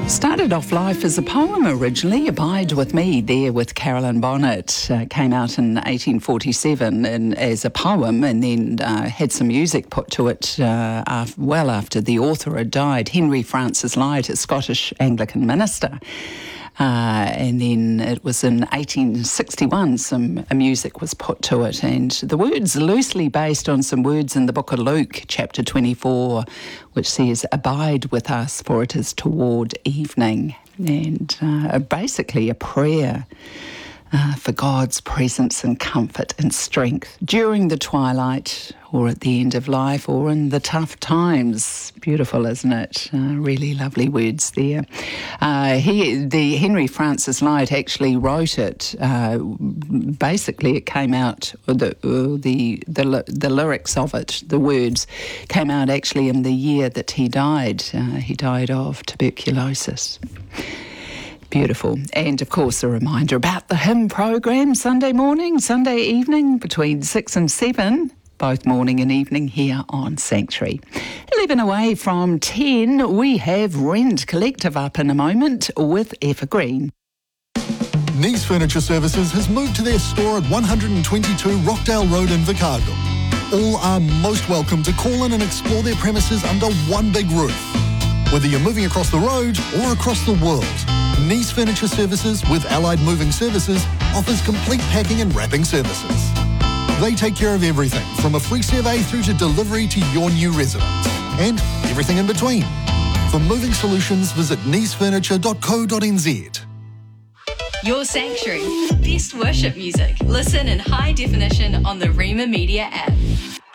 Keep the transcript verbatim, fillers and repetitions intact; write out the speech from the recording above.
Started off life as a poem originally, Abide With Me, there with Carolyn Bonnet. Uh, came out in eighteen forty-seven and, as a poem, and then uh, had some music put to it uh, after, well after the author had died. Henry Francis Lyte, a Scottish Anglican minister. Uh, and then it was in eighteen sixty-one some uh, music was put to it, and the words loosely based on some words in the book of Luke, chapter twenty-four, which says, "Abide with us, for it is toward evening," and uh, basically a prayer uh, for God's presence and comfort and strength during the twilight, or at the end of life, or in the tough times. Beautiful, isn't it? Uh, really lovely words there. Uh, he, the Henry Francis Lyte actually wrote it. Uh, basically, it came out, the, uh, the the the lyrics of it, the words, came out actually in the year that he died. Uh, he died of tuberculosis. Beautiful. And, of course, a reminder about the hymn program, Sunday morning, Sunday evening, between six and seven. Both morning and evening here on Sanctuary. eleven away from ten, we have Rend Collective up in a moment with Evergreen. Nice Furniture Services has moved to their store at one twenty-two Rockdale Road in Invercargill. All are most welcome to call in and explore their premises under one big roof. Whether you're moving across the road or across the world, Nice Furniture Services with Allied Moving Services offers complete packing and wrapping services. They take care of everything from a free survey through to delivery to your new residence and everything in between. For moving solutions, visit nice furniture dot co dot n z. Your Sanctuary, best worship music. Listen in high definition on the Rima Media app.